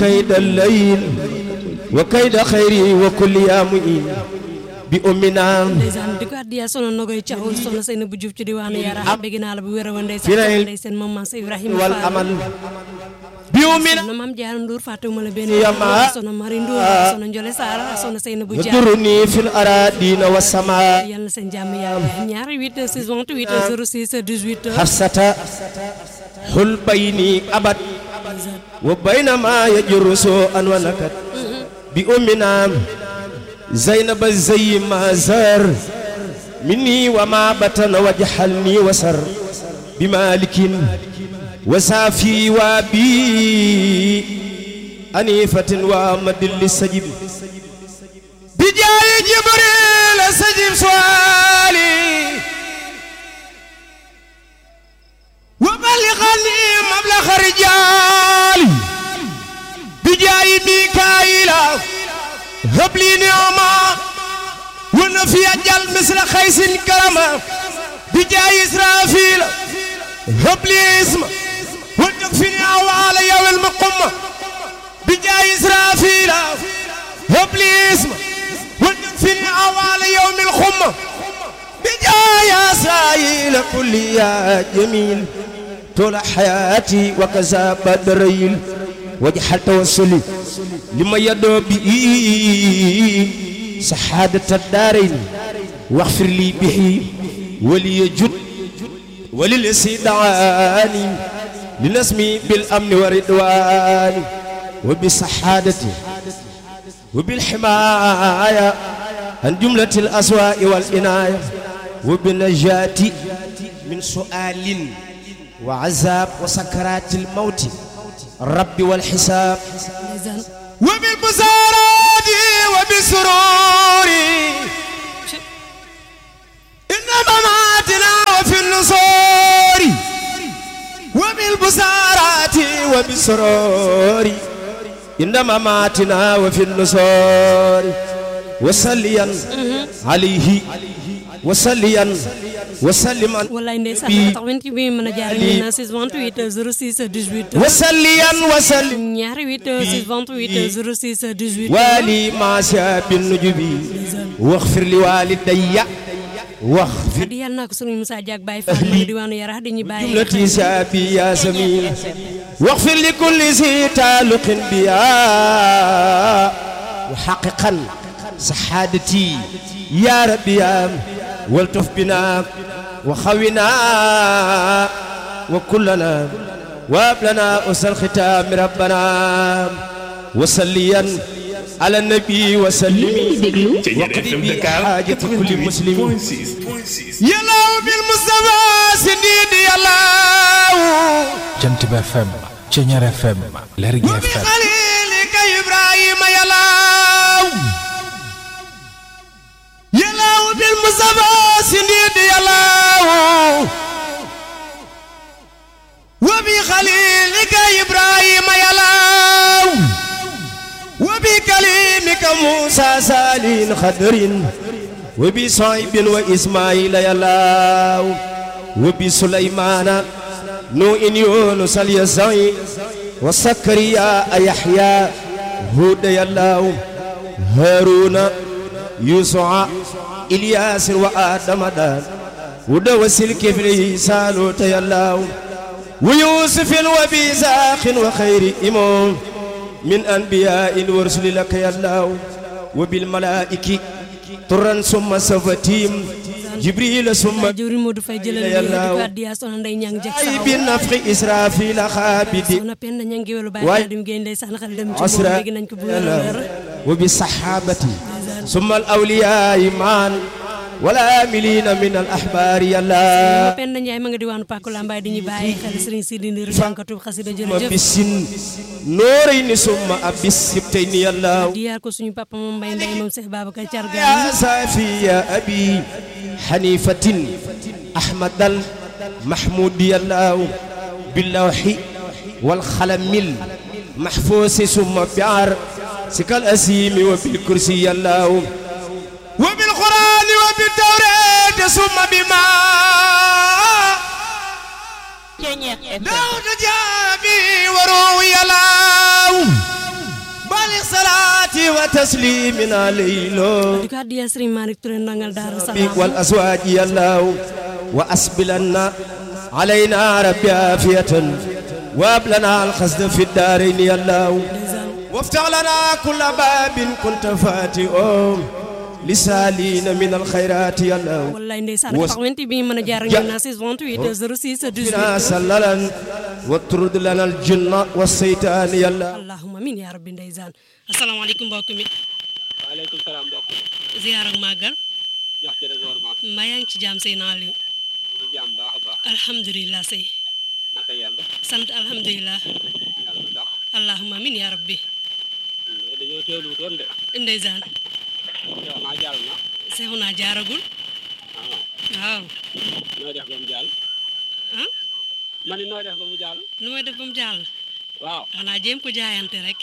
كيد الليل وكيد خيري وكل يا معين بأمنا ndeysaan di ko addiya sono nogoy caxul sono seen bu juf ci diwaanu Yara bëgg naa la bu wér wa ndeysaan seen maman sa Ibrahima wal amal بأمنا sono mam Diarra Ndour Fatou la benn sono Mari Ndour sono Ndiolé Sara sono seen bu jaar يدرني في الأراضين والسماء yalla seen jàmm yàlla ñaar 8 628 06 18 حسة حل بيني أبد وبين ما يجر سوءا ونكد بأمنا زينب الزي ما زار مني وما بطن وجحلني وسر بمالك وسافي وابي أنيفة ومد للسجب بجاي جبريل سجب سؤالي وبلغني مبلغ رجالي بجاي ميكائيل هب لي نعمة ونفي أجل مثل خيس كرمة بجاي إسرافيل هب لي اسم وتكفني أوعال يوم المقمة بجاي إسرافيل هب لي اسم وتكفني أوعال يوم الخمة بجاي إسرائيل كل يا جميل طول حياتي وكذا بدريل وجه توصلي لما يدعو بي سحادة الدارين واغفر لي به وليجد وللسيداني لنسمي بالأمن والرضوان وبسحادتي وبالحماية عن جملة الأسواء والإناية وبنجاتي من سؤال وعذاب وسكرات الموت الرب والحساب وبالبزارات وبسروري إنما ماتنا وفي النصور وبالبزارات وبسروري إنما ماتنا وفي النصور وصليا عليه وصليا وسلم wallaay ndeysaan 88 bi mën a jaar ni na 628 06 18 وسليا وسلم ñaari 8 628 06 18 والي ما شاء بالنجوب واغفر لوالدي واغفر di yàlla naa ko sunu Moussa Diak Baye Fall ma diwaanu Yara di ñu bàyyi جملتي شابي يا سمير واغفر لكل ذي تعلق بيا وحققا سحادتي يا ربي والتف بنا وخونا وكلنا وابلنا أسر الختام ربنا وصليا على النبي وسلم وقضي حاجة كل مسلم يلا بالمصطفى سنديد يلا Jant Ba FM Ceñar FM Lergui FM وبخليلك إبراهيم يلا يلا بالمصطفى سنديد يلا وبخليلك إبراهيم يلا وبكلمك موسى سالين خضر وبصعيب وإسماعيل يلا وبسليمان نوح يونس اليسعي وسكريا يحيى هود يلا هارون يوسع إلياس وآدم دان ودوسل كفره سالوت يلا ويوسف وبيزاق وخير إمام من أنبياء ورسل لك يلا وبالملائكة طرا ثم سفتيم جبريل ثم jëwri Modou Faye jëlal di ko addiya sono Ndey Ñang jek أي بالنفخ إسرافيل خابدي sono pen ñang gi welu Baye Khadim Gueye ndeysaan xel dem ci moom bëgg nañ ko bu wér وبصحابتي ثم الأولياء إيمان والعاملين من الأحبار يلا pen Ndiaye ma nga diwaanu Paku Lambaye di ñu bàyyi xel Serigne Sidi Ndir jankatu xasida jërëjëf بسن نورين ثم أبس سبتين يلا di yaar ko suñu papa moom Mbaye Ndeye moom Cheikh Babacar Thiarga يا صافي يا أبي حنيفة أحمد المحمود يلا باللوح والخلم المحفوظ ثم بعر سكال أسيم وبالكرسي يلا وبالقرآن وبالتوراة ثم بما داود جابي وروي يلا وتسليمنا ليلو di ko addiya Serigne Malick Touré ndongal Daaru Salaam والأزواج يا الله وأسبلنا علينا ربي عافية وهب لنا القصد في الدارين يا الله وافتح لنا كل باب كنت فاتحه لسالين من الخيرات يا الله wallaay ndeysaan pax wenti bi mën a jaar ñu na 628 06 فينا 18 سللا واطرد لنا الجن والشيطان يا الله allahumma amin ya rabbi ndeysaan asalaamaaleykum mbokk mi waaleykum salaam mbokk ziar ak màggal jox ci rek war ma mbaa yaa ngi ci jàmm say naa liw ci jàmm baax a baax alhamdulilah say naka yàlla sant alhamdulilah yàlla ndax allahumma amin ya rabbi dañoo teelu doon de ndeysaan yow naa jàll na seexu naa jaaragul waaw nooy def ba mu jàll ah ma ni nooy def ba mu jàll nu may def ba mu jàll waaw xanaa jéem ko jaayante rek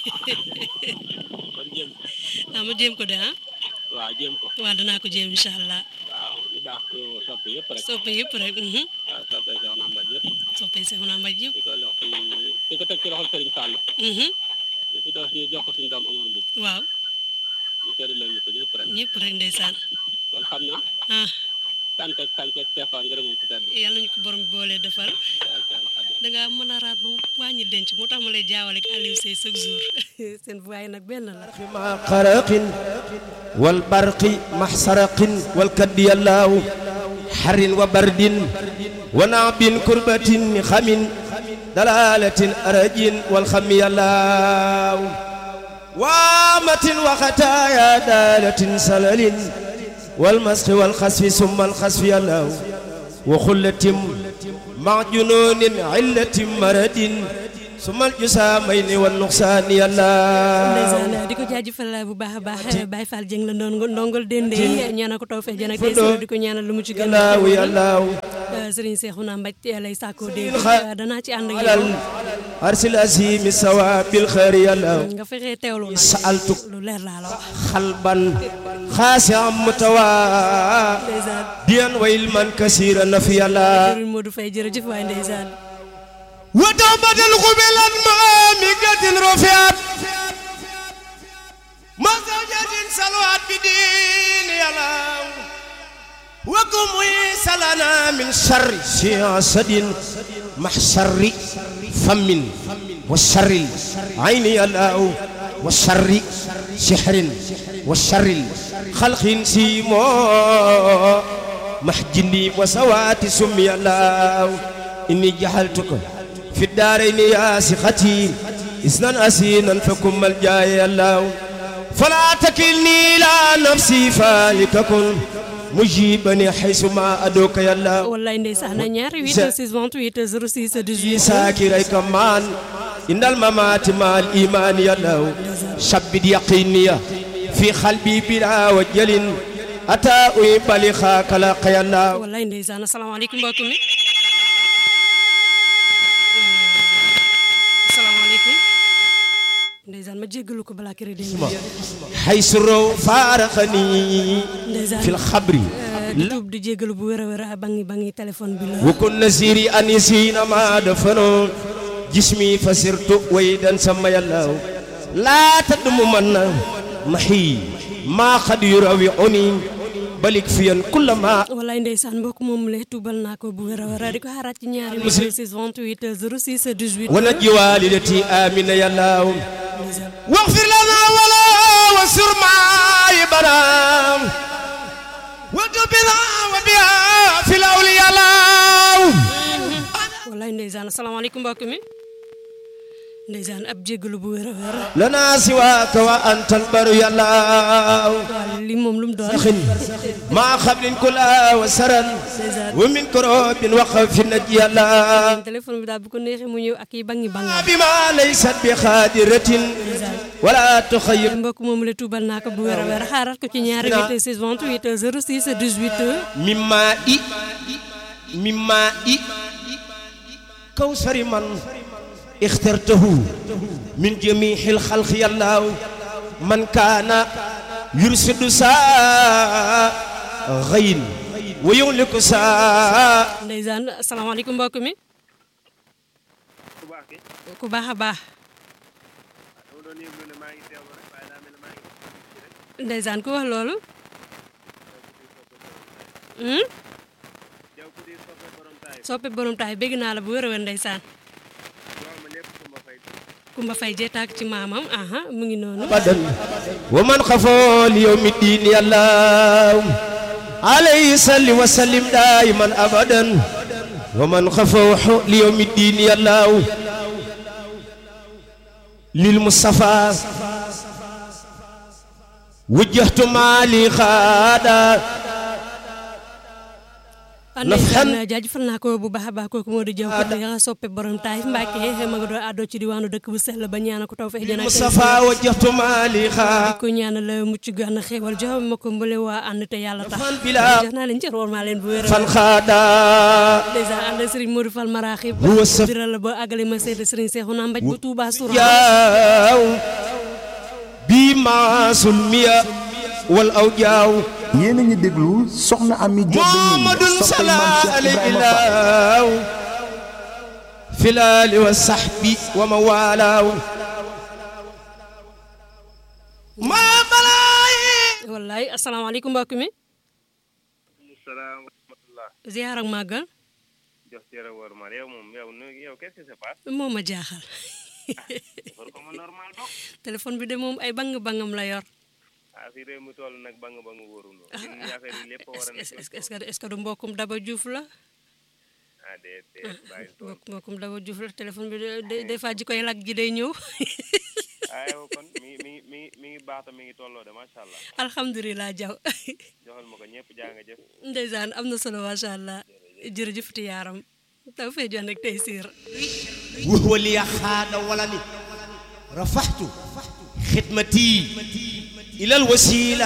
kon jéem ko ma jéem ko de ah waaw jéem ko waaw danaa ko jéem incha allah waaw ñu baax ko soppi yëpp rek soppe yëpp rek waaw soppay soxna Mbaj yëpp soppe seexu naa mbaj yëpp di ko lox di ko teg ci loxol Serigne Fall di ci dox ñu jox ko suñu doom Omar Mbub waaw ñu seetlu leen ñu ko ñëpp rek ñëpp rek ndeysaan kon xam na ah sant ak Stefan ngërëmam ko tedd yàlla nañu ko borom bi boolee defal dangaa mën a raat ba wàññi denc moo tax ma lay jaawale ak Aliou Seye chaque jour seen voix yi nag benn la مع قرق والبرق محسرق والكد الله حر وبرد ونعب كربة خم دلالة أرج والخم الله وامة وخطايا دالة سلل والمسخ والخسف ثم الخسف الله وخلة مع جنون علة مرد ثم الجسامين والنقصان الله ndeysaan di ko jaajëfal bu baax a baax Baye Fall Dieng la ndongol dende ñaanal ko taw fe jana kay di ko ñaanal lu mu ci gën يالله يالله Serigne Cheikhouna Mbaj lay sàkkoo dégg danaa ci ànd ak على yow الأرسل الأزيم السواب بالخير يالله nga fexee teewlu nag سألتك lu leer laa la wax خلبا خاسعا متواديا وإلما كثيرا في الله Serigne Modou Faye jërëjëf waay ndeysaan وتوبة قبلا مامقة رفعت ما زوجة سلوات بدين يالله وقم ويسلنا من شر سياسة مع شر فم والشر عين يالله والشر سحر والشر خلق سيمو محجني وسوات سمي الله إني جهلتك في الدارين يا سختي إسنا أسينا فكم الجاي الله فلا تكلني إلى نفسي فالككن مجيبني حيث ما أدوك يا الله wallaay ndeysaan ñaari 8 628 06 18 ساكري كمان إن الممات مع الإيمان يا الله شبد يقيني في قلبي بلا وجل أتى أيب لخاك لاق يا الله wallaay ndeysaan asalaamaaleykum mbokk mi asalaamaaleykum ndeysaan ma jéggalu ko balaa kër dégg حيث الرو فارقني ndeysaan في الخبر di tuub di jéggalu bu wér a wér bangi téléphone bi la وكن نسيري أنيسين ما دفنوا جسمي فسرت ويدا سمى الله لا تدم من محي ما قد يراوعني بل يكفيا كل ما wallaay ndeysaan mbokk moom la tuubal naa ko bu wér a wér di ko xaaraat ci ñaari 628 06 18 ونجي والدتي آمين يا الله واغفر لنا ولا وسر معايبنا وتبنا وبها في الأولياء الله wallaay ndeysaan asalaamaaleykum mbokk mi ndeysaan ab jéggalu bu wér a wér لنا سواك وأنت البر يا الله waaw li moom lu mu doon ما خبر كلا وسرا ومن كروب وقف النجي يا الله téléphone bi daal bu ko neexee mu ñëw ak yi bangi بما ليست بخادرة ولا تخيب mbokk moom la tuubal naa ko bu wér a wér xaaral ko ci ñaari 8 628 06 18 مما كوثر من اخترته من جميع الخلق يا الله من كان يرسد ساء غين ويهلك ساء ndeysaan asalaamaaleykum mbokk mi ku baax a baax doon yëglu ne maa ngi teewlu rek waaye daa mel ne maa ngi ndeysaan ku wax loolu jaw ku di soppe borom taay soppe borom taay bégg naa la bu wér a wér ndeysaan loolu ma lépp Kumba Fay Kumba Fay jeetaak ci maamam aha mu ngi noonu أبدا ومن خفوا ليوم الدين يا الله عليه صل وسلم دائما أبدا ومن خفوا ليوم الدين يا الله للمصطفى وجهت مالي خادا ndeysaan jaajëfal naa ko bu baax a baax kooku moo di jaw ko nga soppe borom taay Mbàkke ma nga doon àddoo ci diwaanu dëkk bu sell ba ñaana ko taw feex jana المصطفى وجهت مالي خادا ko ñaanal mucc gu ànd xéewal jox ma ko mbële waa ànd te yàlla tax بلا jox naa leen cër war maa leen bu wér فالخادا ndeysaan ànd Serigne Modou Fall Maraxib هو السف biral ba àggale ma seede Serigne Cheikhouna Mbaj bu Touba Soura جاو بما سلمية والأوجاو yéen a ngi déglu soxna Ami Diop محمد صلى عليه الله في الآل والصحب وموالاه ما بلاي wallaay asalaamaaleykum mbokk mi salaam wa rahmatullah ziar ak màggal jox cere war ma yow moom yow qu'est-ce qui se passe moo ma jaaxal war ko ma normal bok téléphone bi de moom ay bangam la yor fi réew mi toll nag bang wóorul ñun affaire yi lépp war a nekk est-ce que du mbokkum Daba Diouf la déet bàyyi tool mbokkum Daba Diouf la téléphone bi des fois ji koy lag ji day ñëw aywa kon mi ngi baax te mi ngi tolloo de macha allah alhamdulilah jaw joxal ma ko ñëpp jaa nga jëf ndeysaan am na solo macha allah jërëjëf ti yaaram taw fee jox nag tey siir وهو لي خاد ولني رفعت خدمتي إلى الوسيلة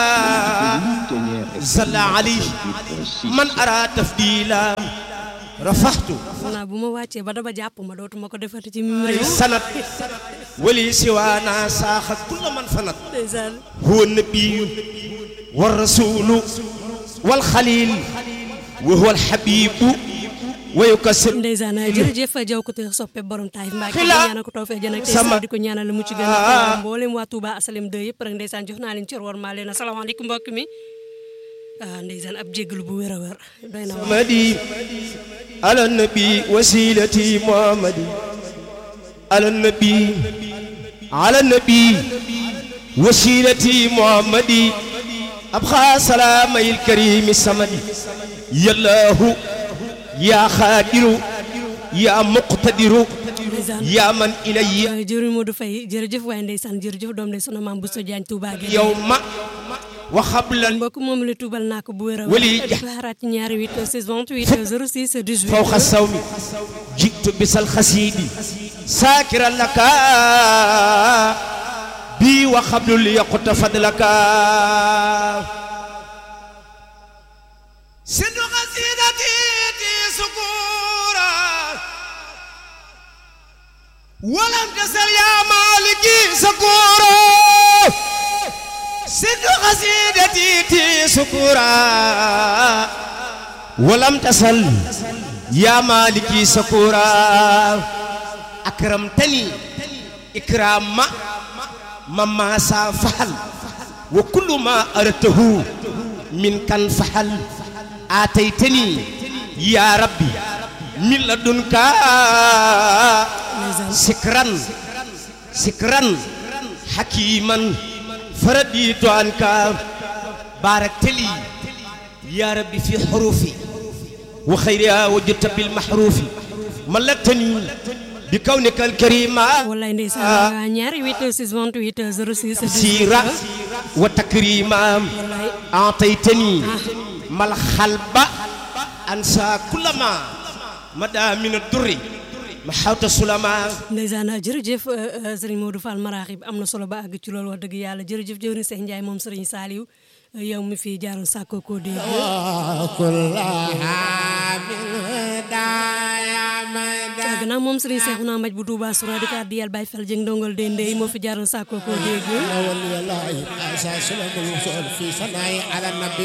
صلى عليه من أراد تفضيلا رفعت naa bu ma wàccee ba daba jàpp ma dootuma ko defati ci mim réew سند ولي سوانا ساخ كل من فند ndeysaan هو النبي والرسول والخليل وهو الحبيب ويكسر ndeysaan jërëjëf jaw ko te soppe borom taay Mbàkke ñaanal ko taw fee jana tey di ko ñaanal mu ci gën a mboolem waa Touba Asalem 2 yëpp rek ndeysaan jox naa leen cër war maa leen asalaamaaleykum mbokk mi ndeysaan ab jéggalu bu wér a wér doy na محمدي على النبي وسيلتي محمدي على النبي على النبي وسيلتي محمدي أبخى سلامي الكريم السمدي يا الله يا خادر يا مقتدر يا من إلي jëriñ Modou Faye jërëjëf waaye ndeysaan jërëjëf doom ndey sunu maam bu so jaañ Touba gi يوم وخبلا mbokk moom la tuubal naa ko bu wér a ولي wér xaaraat ci ñaari 8 628 06 18 فوق الصوم جئت بس الخسيد ساكرا لك بي وخبل ليقت فضلك سند قصيدتي سكورا ولم تزل يا مالكي سكورا سند قصيدتي سكورا ولم تزل يا مالكي سكورا أكرمتني إكرام مما سافحل وكل ما أردته من كان فحل آتيتني يا ربي من لدنك سكرا حكيما فرديت عنك باركت لي يا ربي في حروفي وخيرها وجدت بالمحروف ملكتني بكونك الكريم wallaay ndeysaan ñaari 8 628 06 سيرا وتكريما أعطيتني ما الخلب أنسى كل ما مدى من الدر محاوت السلام ndeysaan jërëjëf Serigne Modou Fall Maraxib am na solo ba àgg ci loolu wax dëgg yàlla jërëjëf jëwriñ Cheikh Ndiaye moom Serigne Saliou yow mi fi jaaroon sàkko ko dégg gannaaw moom Serigne Cheikhouna Mbaj bu Touba Soura di ka diyal Baye Fall jëng ndongol de ndey moo fi jaaroon sàkko ko dégg